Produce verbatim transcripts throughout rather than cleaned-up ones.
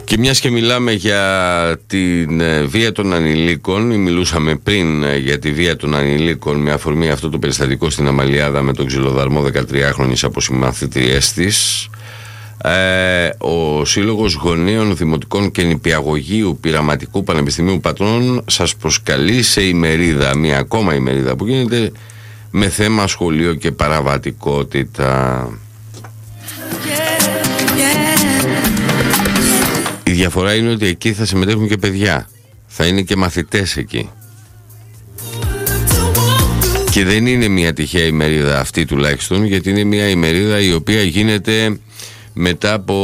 Και μιας και μιλάμε για την βία των ανηλίκων, μιλούσαμε πριν για τη βία των ανηλίκων με αφορμή αυτό το περιστατικό στην Αμαλιάδα με τον ξυλοδαρμό δεκατριάχρονης από συμμαθήτριές της. Ε, ο Σύλλογος Γονέων Δημοτικών και Νηπιαγωγείου Πειραματικού Πανεπιστημίου Πατρών σας προσκαλεί σε ημερίδα, μια ακόμα ημερίδα που γίνεται με θέμα σχολείο και παραβατικότητα. Η διαφορά είναι ότι εκεί θα συμμετέχουν και παιδιά, θα είναι και μαθητές εκεί. Και δεν είναι μια τυχαία ημερίδα αυτή τουλάχιστον, γιατί είναι μια ημερίδα η οποία γίνεται μετά από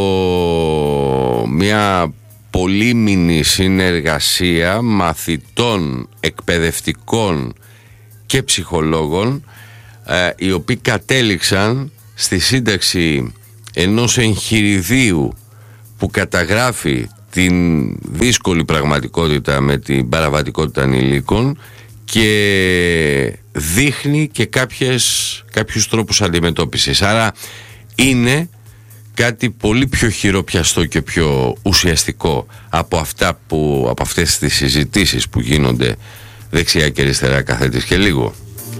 μια πολύμηνη συνεργασία μαθητών, εκπαιδευτικών και ψυχολόγων, ε, οι οποίοι κατέληξαν στη σύνταξη ενός εγχειριδίου που καταγράφει την δύσκολη πραγματικότητα με την παραβατικότητα ανηλίκων και δείχνει και κάποιες, κάποιους τρόπους αντιμετώπισης. Άρα είναι κάτι πολύ πιο χειροπιαστό και πιο ουσιαστικό από αυτά που, από αυτές τις συζητήσεις που γίνονται δεξιά και αριστερά καθέτης και λίγο.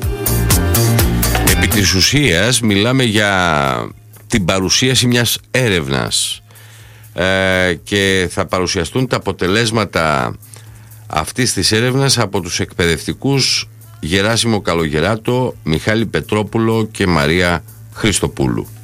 Επί της ουσίας μιλάμε για την παρουσίαση μιας έρευνας ε, και θα παρουσιαστούν τα αποτελέσματα αυτής της έρευνας από τους εκπαιδευτικούς Γεράσιμο Καλογεράτο, Μιχάλη Πετρόπουλο και Μαρία Χριστοπούλου.